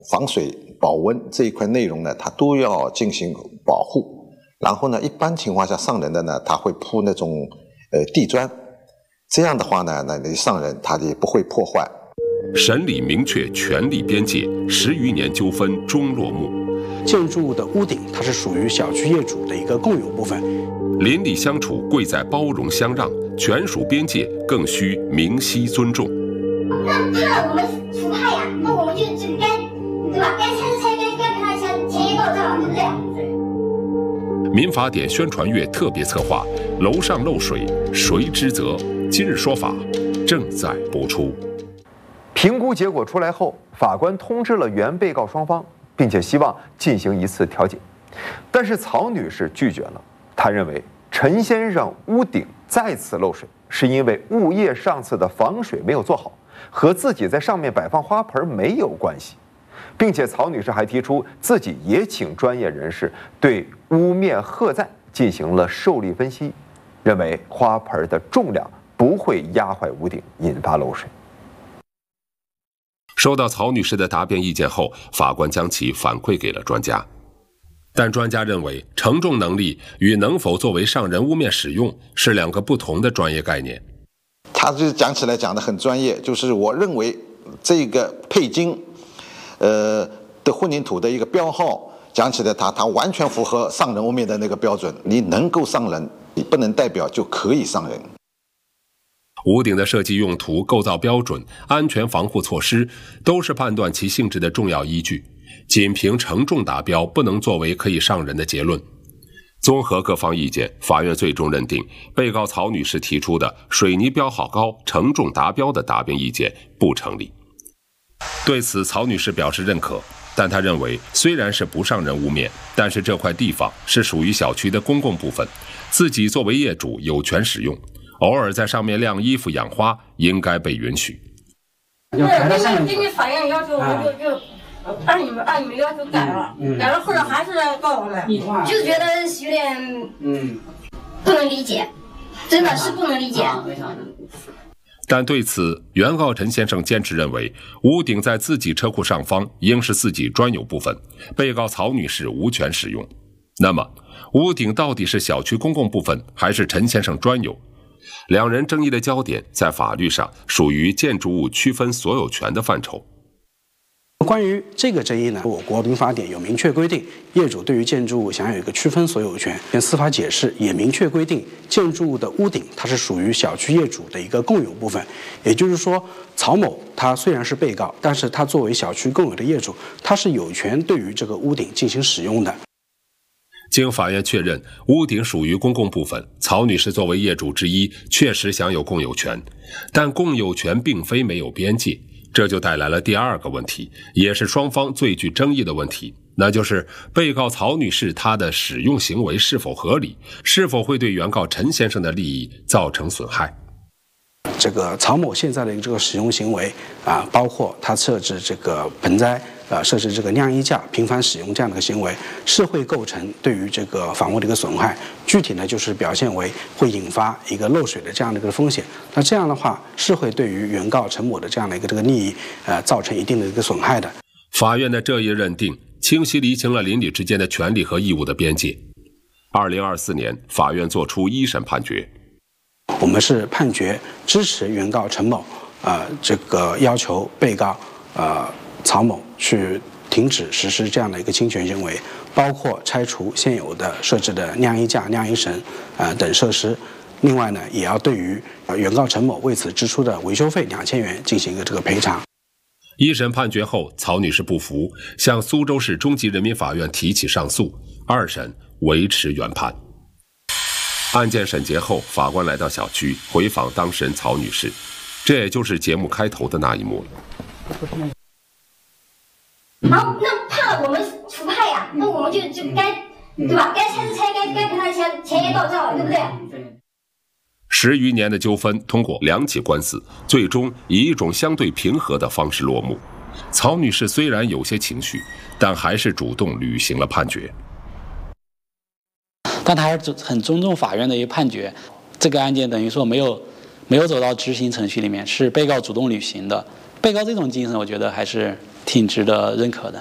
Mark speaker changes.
Speaker 1: 防水保温这一块内容呢，它都要进行保护。然后呢，一般情况下上人的呢，他会铺那种地砖，这样的话呢，你上人他也不会破坏。
Speaker 2: 审理明确权利边界，10余年纠纷终落幕。
Speaker 3: 建筑物的屋顶，它是属于小区业主的一个共有部分。
Speaker 2: 邻里相处贵在包容相让，权属边界更需明晰尊重。
Speaker 4: 那怕我们除害呀，那我们就该，对吧？该拆就拆，该跟他钱也到账，对不对？
Speaker 2: 民法典宣传月特别策划《楼上漏水谁之责》，今日说法正在播出。
Speaker 5: 评估结果出来后，法官通知了原被告双方，并且希望进行一次调解。但是曹女士拒绝了，她认为陈先生屋顶再次漏水，是因为物业上次的防水没有做好，和自己在上面摆放花盆没有关系。并且曹女士还提出自己也请专业人士对屋面荷载进行了受力分析，认为花盆的重量不会压坏屋顶，引发漏水。
Speaker 2: 收到曹女士的答辩意见后，法官将其反馈给了专家。但专家认为，承重能力与能否作为上人屋面使用是两个不同的专业概念。
Speaker 1: 他就讲起来讲得很专业，就是我认为这个配筋的混凝土的一个标号，讲起来它完全符合上人屋面的那个标准，你能够上人，你不能代表就可以上人。
Speaker 2: 屋顶的设计用途、构造标准、安全防护措施，都是判断其性质的重要依据。仅凭承重达标不能作为可以上人的结论。综合各方意见，法院最终认定被告曹女士提出的水泥标好高、承重达标的答辩意见不成立。对此，曹女士表示认可，但她认为虽然是不上人屋面，但是这块地方是属于小区的公共部分，自己作为业主有权使用，偶尔在上面晾衣服养花应该被允许。
Speaker 4: 根据法院要求，我们就按你们要求改了，改了后来还是告我们，就觉得有点不能理解，真的是不能理解。
Speaker 2: 但对此，原告陈先生坚持认为，屋顶在自己车库上方应是自己专有部分，被告曹女士无权使用。那么，屋顶到底是小区公共部分还是陈先生专有？两人争议的焦点在法律上属于建筑物区分所有权的范畴。
Speaker 3: 关于这个争议呢，我国民法典有明确规定，业主对于建筑物享有一个区分所有权。司法解释也明确规定，建筑物的屋顶它是属于小区业主的一个共有部分。也就是说，曹某他虽然是被告，但是他作为小区共有的业主，他是有权对于这个屋顶进行使用的。
Speaker 2: 经法院确认，屋顶属于公共部分，曹女士作为业主之一，确实享有共有权，但共有权并非没有边界。这就带来了第二个问题，也是双方最具争议的问题，那就是被告曹女士她的使用行为是否合理，是否会对原告陈先生的利益造成损害。
Speaker 3: 这个曹某现在的这个使用行为包括他设置这个盆栽设置这个晾衣架，频繁使用这样的一个行为，是会构成对于这个房屋的一个损害。具体呢，就是表现为会引发一个漏水的这样的一个风险。那这样的话，是会对于原告陈某的这样的一个利益造成一定的一个损害的。
Speaker 2: 法院的这一认定，清晰厘清了邻里之间的权利和义务的边界。2024年，法院作出一审判决。
Speaker 3: 我们是判决支持原告陈某这个要求被告曹某去停止实施这样的一个侵权行为，包括拆除现有的设置的晾衣架、晾衣绳等设施。另外呢，也要对于原告陈某为此支出的维修费2000元进行一个这个赔偿。
Speaker 2: 一审判决后，曹女士不服，向苏州市中级人民法院提起上诉，二审维持原判。案件审结后，法官来到小区回访当事人曹女士，这也就是节目开头的那一幕了。
Speaker 4: 好，那怕我们除害呀，那我们就该，对吧？该拆就拆，该跟他钱也到账了，对不对
Speaker 2: ？10余年的纠纷通过2起官司，最终以一种相对平和的方式落幕。曹女士虽然有些情绪，但还是主动履行了判决。
Speaker 6: 但他还是很尊重法院的一个判决。这个案件等于说没有走到执行程序里面，是被告主动履行的。被告这种精神，我觉得还是挺值得认可的。